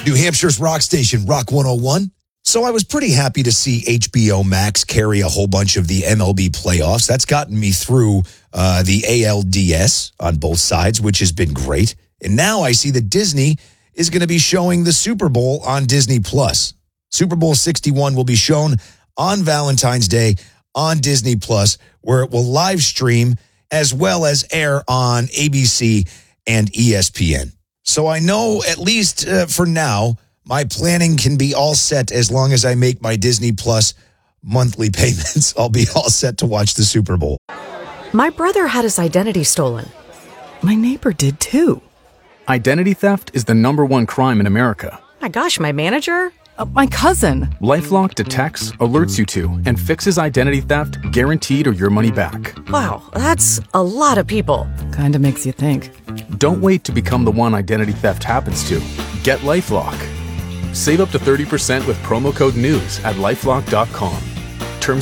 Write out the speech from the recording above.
New Hampshire's rock station, Rock 101. So I was pretty happy to see HBO Max carry a whole bunch of the MLB playoffs. That's gotten me through the ALDS on both sides, which has been great. And now I see that Disney is going to be showing the Super Bowl on Disney+. Super Bowl 61 will be shown on Valentine's Day on Disney+, where it will live stream as well as air on ABC and ESPN. So I know, at least for now, my planning can be all set as long as I make my Disney Plus monthly payments. I'll be all set to watch the Super Bowl. My brother had his identity stolen. My neighbor did too. Identity theft is the #1 crime in America. My gosh, my manager? My cousin. LifeLock detects, alerts you to, and fixes identity theft guaranteed or your money back. Wow, that's a lot of people. Kinda makes you think. Don't wait to become the one identity theft happens to. Get LifeLock. Save up to 30% with promo code NEWS at LifeLock.com.